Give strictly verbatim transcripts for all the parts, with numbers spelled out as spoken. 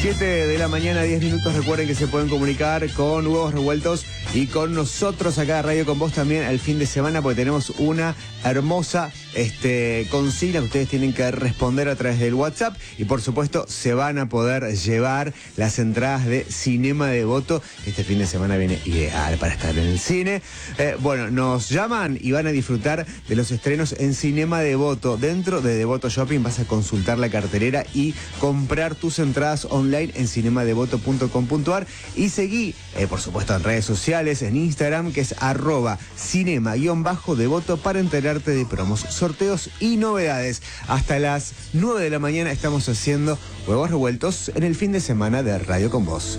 siete de la mañana, diez minutos. Recuerden que se pueden comunicar con Huevos Revueltos y con nosotros acá de Radio Con Vos también el fin de semana, porque tenemos una hermosa este, consigna que ustedes tienen que responder a través del WhatsApp. Y por supuesto se van a poder llevar las entradas de Cinema Devoto. Este fin de semana viene ideal para estar en el cine. Eh, bueno, nos llaman y van a disfrutar de los estrenos en Cinema Devoto. Dentro de Devoto Shopping vas a consultar la cartelera y comprar tus entradas online en cinema devoto punto com punto ar y seguí, eh, por supuesto, en redes sociales, en Instagram, que es arroba cinema-devoto para enterarte de promos, sorteos y novedades. Hasta las nueve de la mañana estamos haciendo Huevos Revueltos en el fin de semana de Radio Con Vos.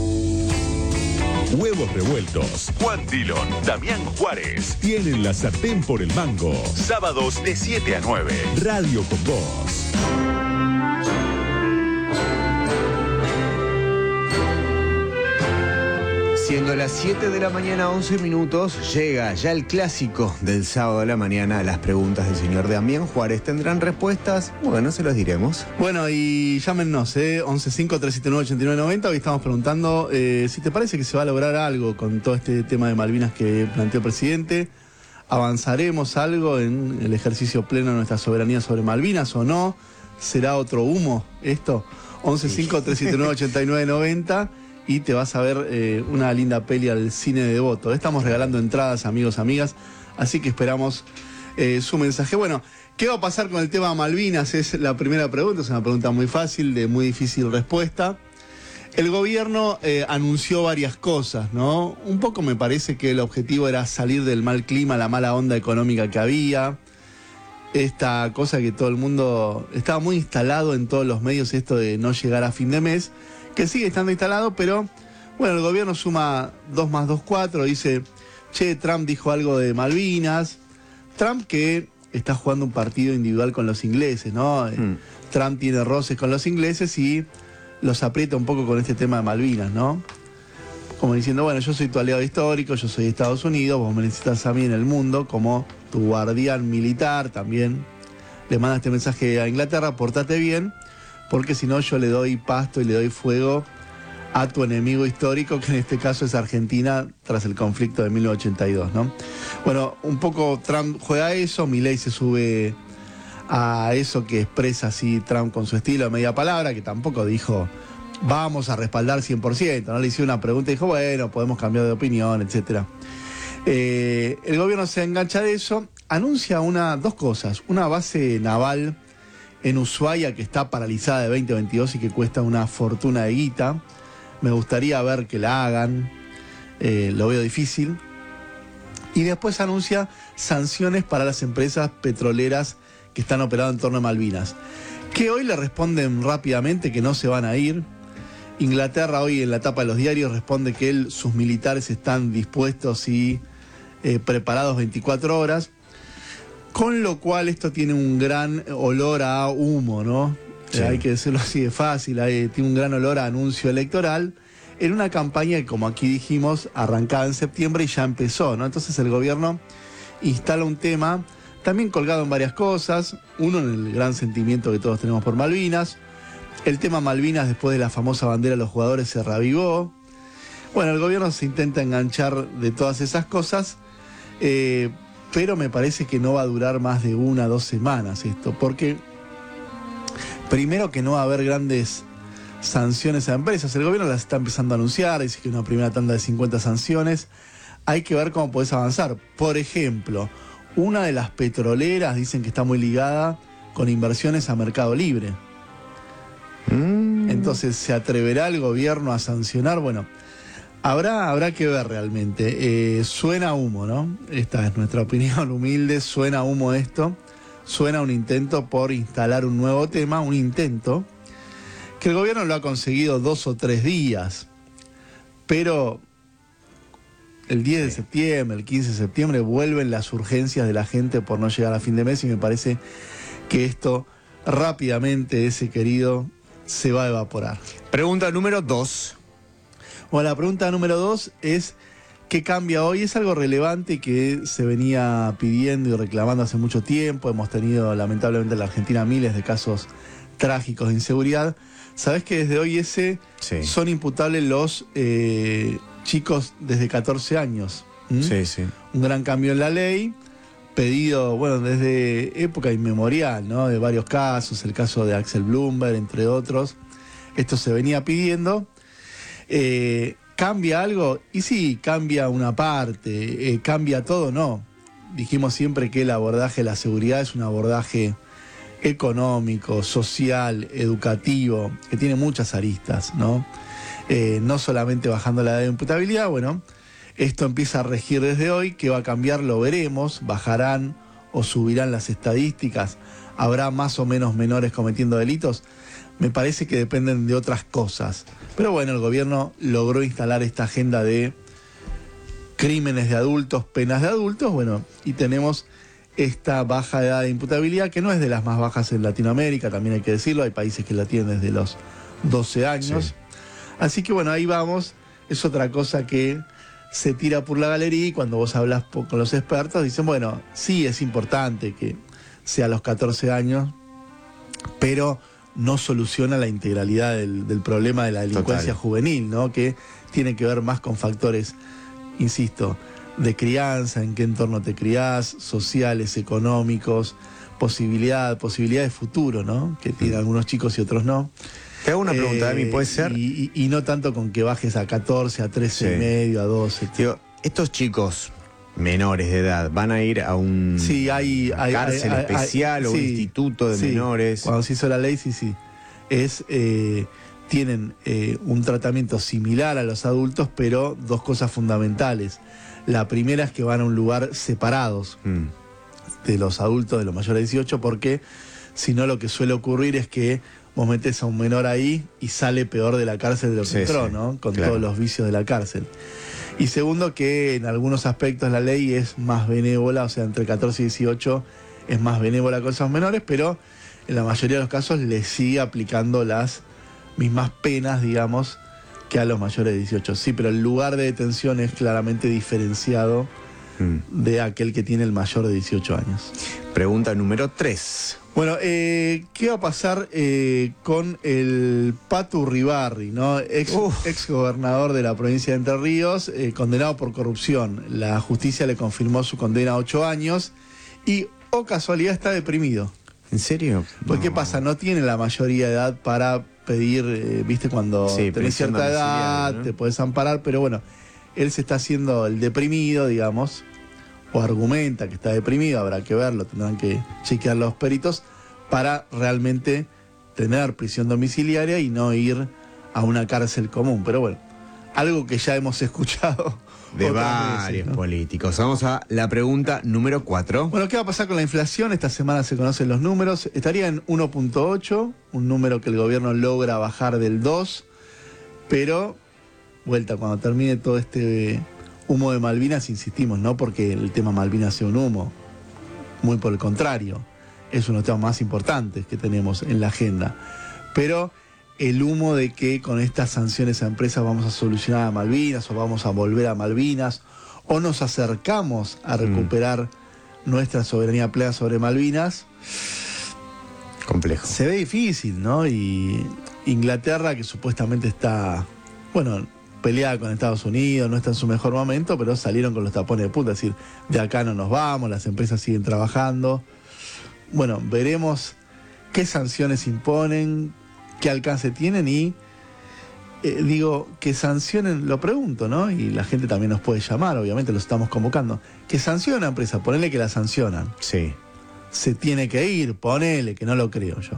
Huevos Revueltos, Juan Dillon, Damián Juárez tienen la sartén por el mango. Sábados de siete a nueve. Radio Con Vos. Siendo las siete de la mañana, once minutos, llega ya el clásico del sábado de la mañana. Las preguntas del señor Damián Juárez tendrán respuestas. Bueno, se los diremos. Bueno, y llámenos, ¿eh? once cinco, tres siete nueve, ocho nueve nueve cero. Hoy estamos preguntando eh, si te parece que se va a lograr algo con todo este tema de Malvinas que planteó el presidente. ¿Avanzaremos algo en el ejercicio pleno de nuestra soberanía sobre Malvinas o no? ¿Será otro humo esto? once cinco, tres siete nueve, ocho nueve nueve cero. Y te vas a ver eh, una linda peli al cine de Devoto. Estamos regalando entradas, amigos, amigas, así que esperamos eh, su mensaje. Bueno, ¿qué va a pasar con el tema Malvinas? Es la primera pregunta, es una pregunta muy fácil, de muy difícil respuesta. El gobierno eh, anunció varias cosas, ¿no? Un poco me parece que el objetivo era salir del mal clima, la mala onda económica que había. Esta cosa que todo el mundo... Estaba muy instalado en todos los medios, esto de no llegar a fin de mes, que sigue estando instalado, pero bueno, el gobierno suma dos más dos, cuatro, dice, che, Trump dijo algo de Malvinas. Trump que está jugando un partido individual con los ingleses, ¿no? Mm. Trump tiene roces con los ingleses y los aprieta un poco con este tema de Malvinas, ¿no? Como diciendo, bueno, yo soy tu aliado histórico, yo soy Estados Unidos, vos me necesitas a mí en el mundo como tu guardián militar. También le manda este mensaje a Inglaterra, portate bien, porque si no yo le doy pasto y le doy fuego a tu enemigo histórico, que en este caso es Argentina, tras el conflicto de mil novecientos ochenta y dos, ¿no? Bueno, un poco Trump juega eso, Milei se sube a eso que expresa así Trump con su estilo de media palabra, que tampoco dijo, vamos a respaldar cien por ciento, ¿no? Le hice una pregunta y dijo, bueno, podemos cambiar de opinión, etcétera. Eh, el gobierno se engancha de eso, anuncia una, dos cosas, una base naval en Ushuaia que está paralizada de veinte veintidós y que cuesta una fortuna de guita. Me gustaría ver que la hagan, eh, lo veo difícil. Y después anuncia sanciones para las empresas petroleras que están operando en torno a Malvinas, que hoy le responden rápidamente que no se van a ir. Inglaterra hoy en la tapa de los diarios responde que él, sus militares están dispuestos y eh, preparados veinticuatro horas. Con lo cual esto tiene un gran olor a humo, ¿no? Sí. Eh, hay que decirlo así de fácil, hay, tiene un gran olor a anuncio electoral en una campaña que, como aquí dijimos, arrancaba en septiembre y ya empezó, ¿no? Entonces el gobierno instala un tema, también colgado en varias cosas, uno en el gran sentimiento que todos tenemos por Malvinas. El tema Malvinas, después de la famosa bandera de los jugadores, se reavivó. Bueno, el gobierno se intenta enganchar de todas esas cosas, eh, pero me parece que no va a durar más de una o dos semanas esto, porque primero que no va a haber grandes sanciones a empresas. El gobierno las está empezando a anunciar, dice que una primera tanda de cincuenta sanciones. Hay que ver cómo podés avanzar. Por ejemplo, una de las petroleras dicen que está muy ligada con inversiones a Mercado Libre. Mm. Entonces, ¿se atreverá el gobierno a sancionar? Bueno, Habrá, habrá que ver realmente. Eh, suena humo, ¿no? Esta es nuestra opinión humilde. Suena humo esto. Suena un intento por instalar un nuevo tema. Un intento que el gobierno lo ha conseguido dos o tres días. Pero el diez de septiembre, el quince de septiembre, vuelven las urgencias de la gente por no llegar a fin de mes. Y me parece que esto rápidamente, ese querido, se va a evaporar. Pregunta número dos. Bueno, la pregunta número dos es, ¿qué cambia hoy? Es algo relevante que se venía pidiendo y reclamando hace mucho tiempo. Hemos tenido, lamentablemente, en la Argentina miles de casos trágicos de inseguridad. Sabés que desde hoy ese Sí. son imputables los eh, chicos desde catorce años. ¿Mm? Sí, sí. Un gran cambio en la ley, pedido, bueno, desde época inmemorial, ¿no? De varios casos, el caso de Axel Bloomberg, entre otros. Esto se venía pidiendo. Eh, ¿Cambia algo? Y sí, cambia una parte. Eh, ¿Cambia todo? No. Dijimos siempre que el abordaje de la seguridad es un abordaje económico, social, educativo, que tiene muchas aristas, ¿no? Eh, no solamente bajando la edad de imputabilidad, bueno, esto empieza a regir desde hoy. ¿Qué va a cambiar? Lo veremos. ¿Bajarán o subirán las estadísticas? ¿Habrá más o menos menores cometiendo delitos? Me parece que dependen de otras cosas. Pero bueno, el gobierno logró instalar esta agenda de crímenes de adultos, penas de adultos, bueno, y tenemos esta baja edad de imputabilidad, que no es de las más bajas en Latinoamérica, también hay que decirlo, hay países que la tienen desde los doce años. Sí. Así que bueno, ahí vamos. Es otra cosa que se tira por la galería, y cuando vos hablas con los expertos dicen, bueno, sí es importante que sea a los catorce años, pero no soluciona la integralidad del, del problema de la delincuencia Total. juvenil, ¿no? Que tiene que ver más con factores, insisto, de crianza, en qué entorno te criás, sociales, económicos, posibilidad, posibilidad de futuro, ¿no? Que tienen algunos chicos y otros no. Te hago una pregunta, Dami, ¿puede ser? Y, y, y no tanto con que bajes a catorce, a trece sí. y medio, a doce. Digo, estos chicos menores de edad van a ir a un sí, hay, hay, cárcel hay, especial hay, o un sí, instituto de sí. menores. Cuando se hizo la ley, sí, sí. Es, eh, tienen eh, un tratamiento similar a los adultos, pero dos cosas fundamentales. La primera es que van a un lugar separados mm. de los adultos, de los mayores de dieciocho, porque si no lo que suele ocurrir es que vos metés a un menor ahí y sale peor de la cárcel de lo que sí, entró, sí, ¿no? Con claro. todos los vicios de la cárcel. Y segundo, que en algunos aspectos la ley es más benévola, o sea, entre catorce y dieciocho es más benévola con esos menores, pero en la mayoría de los casos les sigue aplicando las mismas penas, digamos, que a los mayores de dieciocho. Sí, pero el lugar de detención es claramente diferenciado mm. de aquel que tiene el mayor de dieciocho años. Pregunta número tres. Bueno, eh, ¿qué va a pasar eh, con el Patu Uribarri, ¿no? Ex, ex gobernador de la provincia de Entre Ríos, eh, condenado por corrupción? La justicia le confirmó su condena a ocho años y, oh casualidad, está deprimido. ¿En serio? Pues, no. ¿Qué pasa? No tiene la mayoría de edad para pedir, eh, viste, cuando sí, tenés cierta edad, ¿no? Te podés amparar, pero bueno, él se está haciendo el deprimido, digamos, o argumenta que está deprimido, habrá que verlo, tendrán que chequear los peritos para realmente tener prisión domiciliaria y no ir a una cárcel común. Pero bueno, algo que ya hemos escuchado de varios veces, ¿no? políticos. Vamos a la pregunta número cuatro. Bueno, ¿qué va a pasar con la inflación? Esta semana se conocen los números. Estaría en uno punto ocho, un número que el gobierno logra bajar del dos, pero, vuelta, cuando termine todo este humo de Malvinas, insistimos, no porque el tema Malvinas sea un humo, muy por el contrario, es uno de los temas más importantes que tenemos en la agenda. Pero el humo de que con estas sanciones a empresas vamos a solucionar a Malvinas o vamos a volver a Malvinas o nos acercamos a recuperar mm. nuestra soberanía plena sobre Malvinas, complejo. Se ve difícil, ¿no? Y Inglaterra, que supuestamente está, bueno, peleada con Estados Unidos, no está en su mejor momento, pero salieron con los tapones de punta, es decir, de acá no nos vamos, las empresas siguen trabajando. Bueno, veremos qué sanciones imponen, qué alcance tienen y, eh, digo, que sancionen, lo pregunto, ¿no? Y la gente también nos puede llamar, obviamente los estamos convocando. Que sanciona una empresa, ponele que la sancionan. Sí. Se tiene que ir, ponele, que no lo creo yo.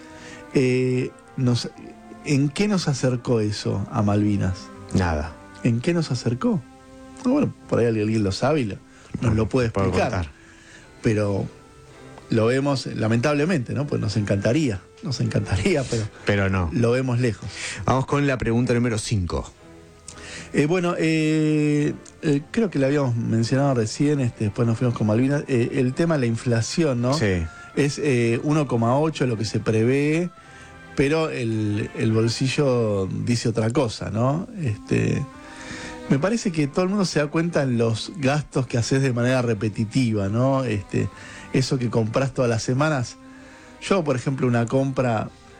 Eh, nos, ¿En qué nos acercó eso a Malvinas? Nada. ¿En qué nos acercó? Bueno, por ahí alguien lo sabe y lo, nos lo puede explicar. Pero lo vemos, lamentablemente, ¿no? Pues nos encantaría, nos encantaría, pero, pero no. Lo vemos lejos. Vamos con la pregunta número cinco. Eh, bueno, eh, eh, creo que la habíamos mencionado recién, este, después nos fuimos con Malvinas. Eh, el tema de la inflación, ¿no? Sí. Es eh, uno coma ocho lo que se prevé, pero el, el bolsillo dice otra cosa, ¿no? Este, me parece que todo el mundo se da cuenta en los gastos que haces de manera repetitiva, ¿no? Este, eso que compras todas las semanas. Yo, por ejemplo, una compra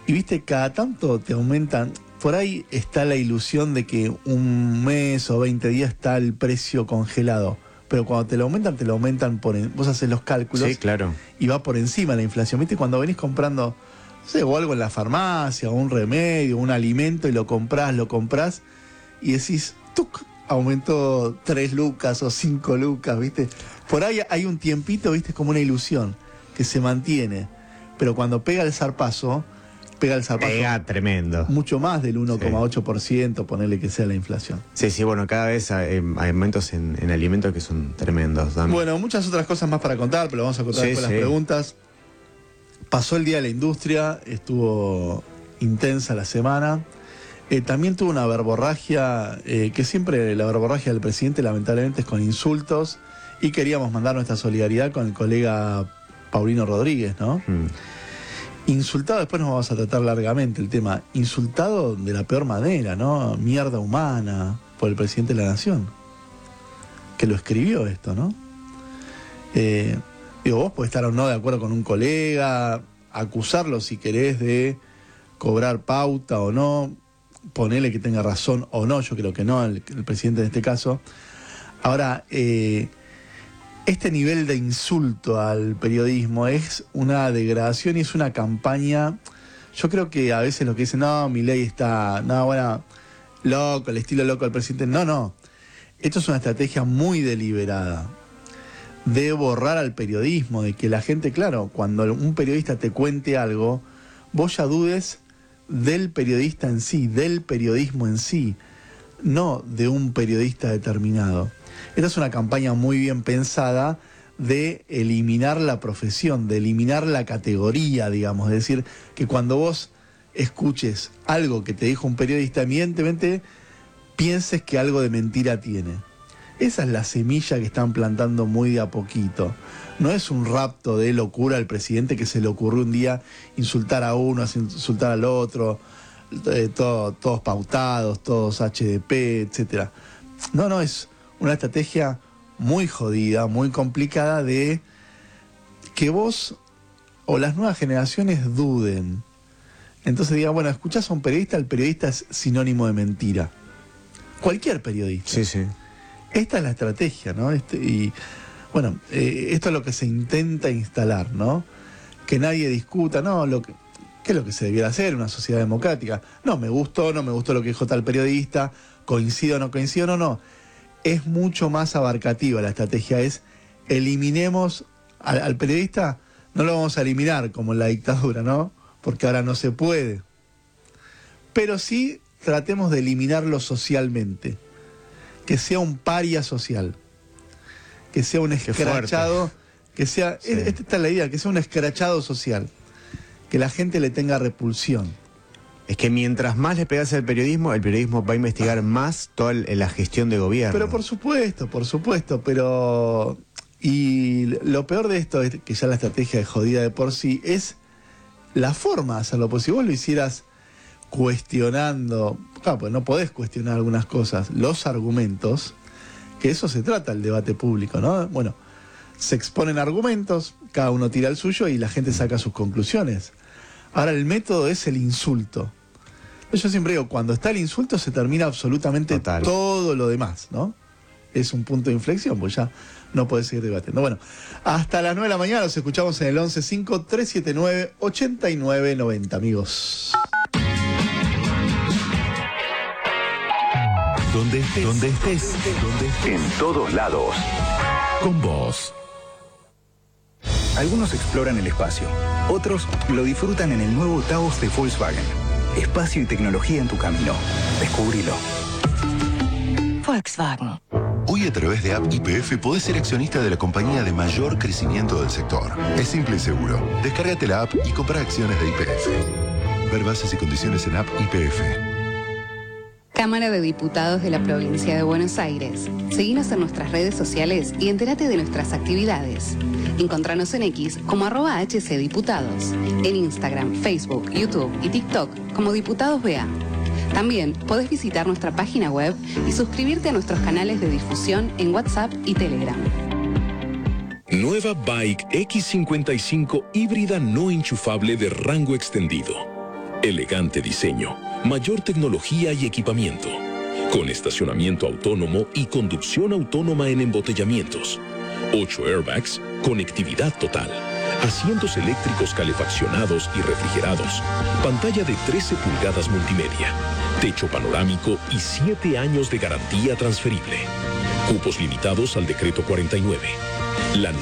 Y viste, cada tanto te aumentan. Por ahí está la ilusión de que un mes o veinte días está el precio congelado. Pero cuando te lo aumentan, te lo aumentan por... En, vos haces los cálculos. Sí, claro. Y va por encima la inflación. ¿Viste? Cuando venís comprando, no sé, o algo en la farmacia, o un remedio, un alimento, y lo comprás, lo comprás, y decís, ¡tuc! Aumentó tres lucas o cinco lucas, ¿viste? Por ahí hay un tiempito, ¿viste? Es como una ilusión que se mantiene. Pero cuando pega el zarpazo... pega el zarpazo. Pega tremendo. Mucho más del uno coma ocho por ciento, sí. Ponerle que sea la inflación. Sí, sí, bueno, cada vez hay, hay aumentos en, en alimentos que son tremendos. Dame. Bueno, muchas otras cosas más para contar, pero vamos a contar sí, después sí. las preguntas. Pasó el Día de la Industria, estuvo intensa la semana. Eh, también tuvo una verborragia, eh, que siempre la verborragia del presidente lamentablemente es con insultos, y queríamos mandar nuestra solidaridad con el colega Paulino Rodríguez, ¿no? Mm. Insultado, después nos vamos a tratar largamente el tema, insultado de la peor manera, ¿no? Mierda humana por el presidente de la Nación, que lo escribió esto, ¿no? Eh, digo, vos podés estar o no de acuerdo con un colega, acusarlo si querés de cobrar pauta o no, ponerle que tenga razón o no, yo creo que no, el, el presidente en este caso. Ahora, eh, este nivel de insulto al periodismo es una degradación y es una campaña. Yo creo que a veces lo que dicen, no, Milei está, no, bueno, loco, el estilo loco del presidente. No, no. Esto es una estrategia muy deliberada de borrar al periodismo, de que la gente, claro, cuando un periodista te cuente algo, vos ya dudes del periodista en sí, del periodismo en sí, no de un periodista determinado. Esta es una campaña muy bien pensada de eliminar la profesión, de eliminar la categoría, digamos. Es decir, que cuando vos escuches algo que te dijo un periodista, evidentemente pienses que algo de mentira tiene. Esa es la semilla que están plantando muy de a poquito. No es un rapto de locura al presidente que se le ocurrió un día insultar a uno, insultar al otro, eh, todo, todos pautados, todos H D P, etcétera. No, no, es una estrategia muy jodida, muy complicada de que vos o las nuevas generaciones duden. Entonces digan, bueno, escuchás a un periodista, el periodista es sinónimo de mentira. Cualquier periodista. Sí, sí. Esta es la estrategia, ¿no? Este, y bueno, eh, esto es lo que se intenta instalar, ¿no? Que nadie discuta, no, lo que, ¿qué es lo que se debiera hacer en una sociedad democrática? No, me gustó, no me gustó lo que dijo tal periodista, coincido, no coincido, no, no. Es mucho más abarcativa la estrategia, es eliminemos al, al periodista, no lo vamos a eliminar como en la dictadura, ¿no? Porque ahora no se puede. Pero sí tratemos de eliminarlo socialmente, que sea un paria social, que sea un escrachado, que sea, sí. Esta es la idea, que sea un escrachado social, que la gente le tenga repulsión. Es que mientras más le pegas al periodismo, el periodismo va a investigar más toda la gestión de gobierno. Pero por supuesto, por supuesto, pero... Y lo peor de esto es que ya la estrategia es jodida de por sí, es la forma de hacerlo. Porque si vos lo hicieras cuestionando, claro, pues no podés cuestionar algunas cosas, los argumentos, que eso se trata el debate público, ¿no? Bueno, se exponen argumentos, cada uno tira el suyo y la gente saca sus conclusiones. Ahora el método es el insulto. Yo siempre digo, cuando está el insulto se termina absolutamente Total. todo lo demás, ¿no? Es un punto de inflexión, pues ya no podés seguir debatiendo. Bueno, hasta las nueve de la mañana los escuchamos en el once cinco tres siete nueve ocho nueve nueve cero, amigos. Donde estés, donde estés, donde estés, en todos lados, con vos. Algunos exploran el espacio, otros lo disfrutan en el nuevo Taos de Volkswagen. Espacio y tecnología en tu camino. Descubrilo. Volkswagen. Hoy a través de App Y P F podés ser accionista de la compañía de mayor crecimiento del sector. Es simple y seguro. Descárgate la app y compra acciones de Y P F. Ver bases y condiciones en App Y P F. Cámara de Diputados de la Provincia de Buenos Aires. Seguinos en nuestras redes sociales y entérate de nuestras actividades. Encontranos en X como arroba hcdiputados, en Instagram, Facebook, YouTube y TikTok como Diputados B A. También podés visitar nuestra página web y suscribirte a nuestros canales de difusión en WhatsApp y Telegram. Nueva Bike X cincuenta y cinco híbrida no enchufable de rango extendido. Elegante diseño, mayor tecnología y equipamiento. Con estacionamiento autónomo y conducción autónoma en embotellamientos. ocho airbags, conectividad total. Asientos eléctricos calefaccionados y refrigerados. Pantalla de trece pulgadas multimedia. Techo panorámico y siete años de garantía transferible. Cupos limitados al decreto cuarenta y nueve. La